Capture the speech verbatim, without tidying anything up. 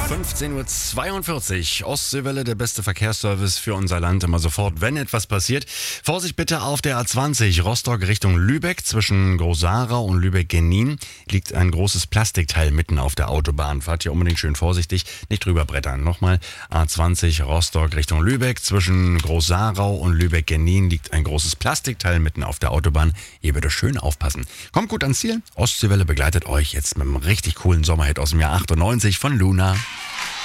fünfzehn Uhr zweiundvierzig. Ostseewelle, der beste Verkehrsservice für unser Land. Immer sofort, wenn etwas passiert. Vorsicht bitte auf der A zwanzig, Rostock Richtung Lübeck. Zwischen Großarau und Lübeck-Genin liegt ein großes Plastikteil mitten auf der Autobahn. Fahrt hier unbedingt schön vorsichtig, nicht drüber brettern. Nochmal, A zwanzig, Rostock Richtung Lübeck. Zwischen Großarau und Lübeck-Genin liegt ein großes Plastikteil mitten auf der Autobahn. Ihr bitte schön aufpassen. Kommt gut ans Ziel. Ostseewelle begleitet euch jetzt mit einem richtig coolen Sommerhit aus dem Jahr achtundneunzig von Luna.